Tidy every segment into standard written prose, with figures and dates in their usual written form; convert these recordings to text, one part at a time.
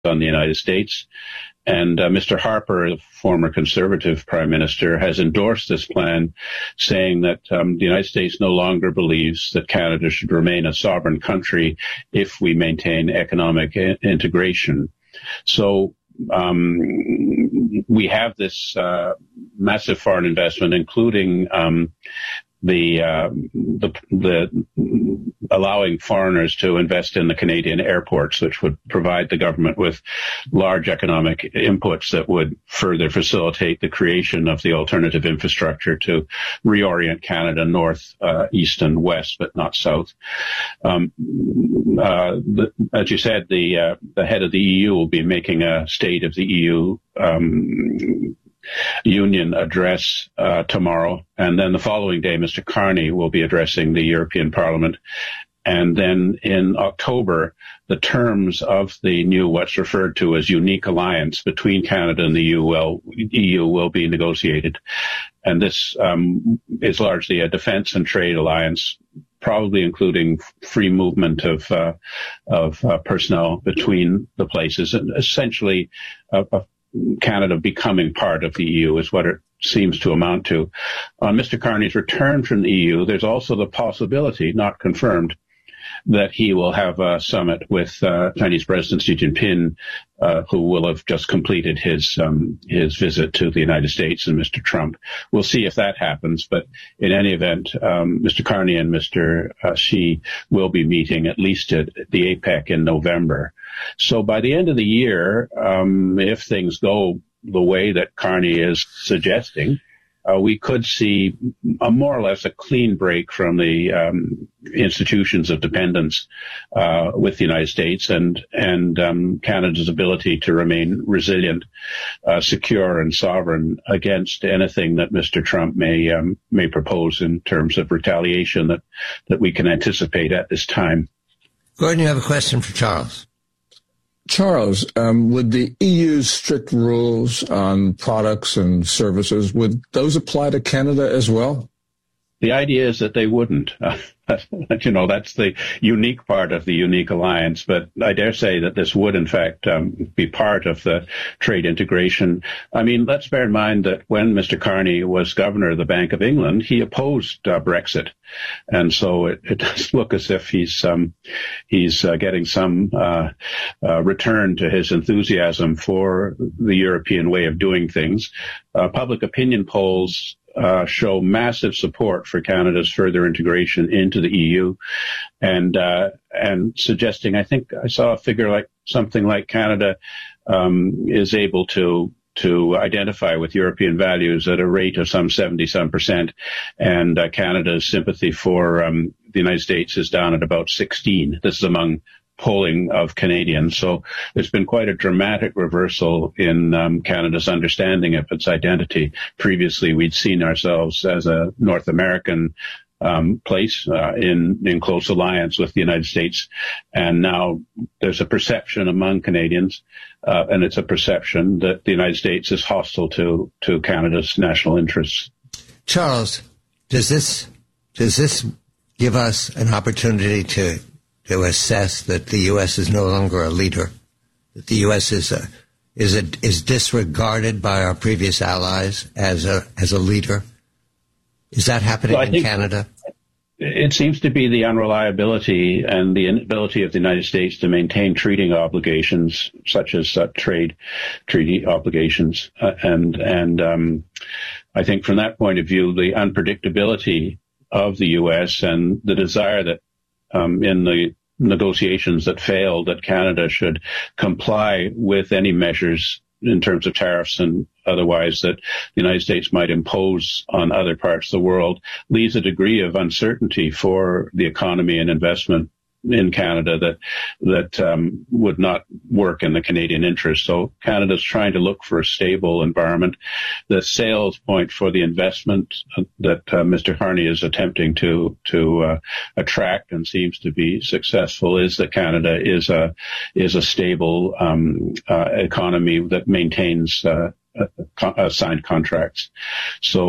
on the United States. And Mr. Harper, the former Conservative Prime Minister, has endorsed this plan, saying that the United States no longer believes that Canada should remain a sovereign country if we maintain economic integration. So we have this massive foreign investment, including the allowing foreigners to invest in the Canadian airports, which would provide the government with large economic inputs that would further facilitate the creation of the alternative infrastructure to reorient Canada north, east, and west, but not south. As you said, the head of the EU will be making a State of the EU Union address tomorrow, and then the following day Mr. Carney will be addressing the European Parliament, and then in October the terms of the new what's referred to as unique alliance between Canada and the EU will be negotiated, and this is largely a defence and trade alliance, probably including free movement of personnel between the places, and essentially Canada becoming part of the EU is what it seems to amount to. On Mr. Carney's return from the EU, there's also the possibility, not confirmed, that he will have a summit with Chinese President Xi Jinping, who will have just completed his visit to the United States, and Mr. Trump. We'll see if that happens, but in any event, Mr. Carney and Mr. Xi will be meeting at least at the APEC in November. So by the end of the year, if things go the way that Carney is suggesting, we could see more or less a clean break from the institutions of dependence with the United States and Canada's ability to remain resilient, secure, and sovereign against anything that Mr. Trump may propose in terms of retaliation that we can anticipate at this time. Gordon, you have a question for Charles. Charles, would the EU's strict rules on products and services, would those apply to Canada as well? The idea is that they wouldn't. That's the unique part of the unique alliance. But I dare say that this would, in fact, be part of the trade integration. I mean, let's bear in mind that when Mr. Carney was governor of the Bank of England, he opposed Brexit. And so it does look as if he's getting some return to his enthusiasm for the European way of doing things. Public opinion polls show massive support for Canada's further integration into the EU, and suggesting, I think I saw a figure like something like Canada is able to identify with European values at a rate of some 70% and Canada's sympathy for the United States is down at about 16. This is among polling of Canadians. So there's been quite a dramatic reversal in Canada's understanding of its identity. Previously, we'd seen ourselves as a North American place in close alliance with the United States. And now there's a perception among Canadians, and it's a perception that the United States is hostile to Canada's national interests. Charles, does this give us an opportunity to assess that the U.S. is no longer a leader, that the U.S. is disregarded by our previous allies as a leader? Is that happening in Canada? It seems to be the unreliability and the inability of the United States to maintain treaty obligations, such as treaty obligations, and I think from that point of view, the unpredictability of the U.S. and the desire that in the negotiations that failed, that Canada should comply with any measures in terms of tariffs and otherwise that the United States might impose on other parts of the world, leaves a degree of uncertainty for the economy and investment in Canada that would not work in the Canadian interest. So Canada's trying to look for a stable environment. The sales point for the investment that Mr. Carney is attempting to attract and seems to be successful is that Canada is a stable economy that maintains signed contracts. So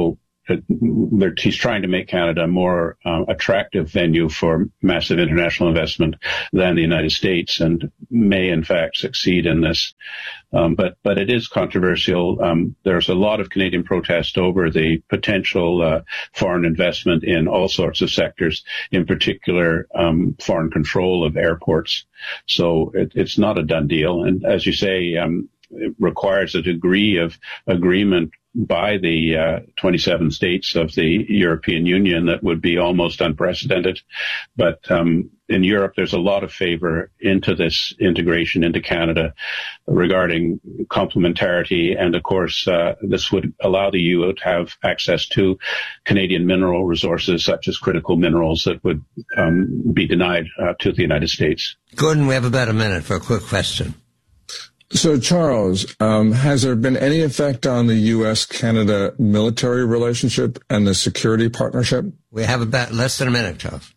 he's trying to make Canada a more attractive venue for massive international investment than the United States, and may in fact succeed in this. But it is controversial. There's a lot of Canadian protest over the potential foreign investment in all sorts of sectors, in particular foreign control of airports. So it's not a done deal. And as you say, it requires a degree of agreement by the 27 states of the European Union that would be almost unprecedented. But in Europe, there's a lot of favor into this integration into Canada regarding complementarity. And of course, this would allow the EU to have access to Canadian mineral resources, such as critical minerals that would be denied to the United States. Gordon, we have about a minute for a quick question. So, Charles, has there been any effect on the U.S.-Canada military relationship and the security partnership? We have about less than a minute, Charles.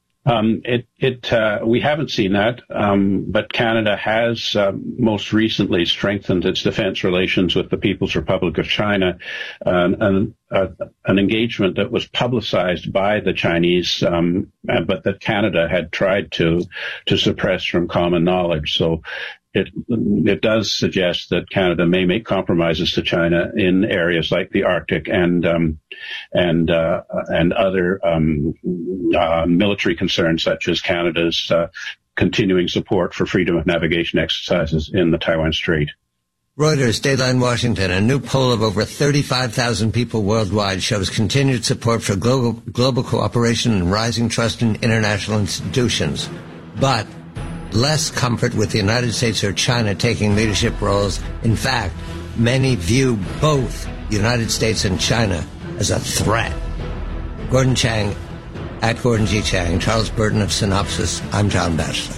We haven't seen that, but Canada has most recently strengthened its defense relations with the People's Republic of China, an engagement that was publicized by the Chinese, but that Canada had tried to suppress from common knowledge. So it does suggest that Canada may make compromises to China in areas like the Arctic and other military concerns, such as Canada's continuing support for freedom of navigation exercises in the Taiwan Strait. Reuters, Dateline Washington, a new poll of over 35,000 people worldwide shows continued support for global cooperation and rising trust in international institutions, but less comfort with the United States or China taking leadership roles. In fact, many view both the United States and China as a threat. Gordon Chang, at Gordon G. Chang, Charles Burton of Synopsys. I'm John Batchelor.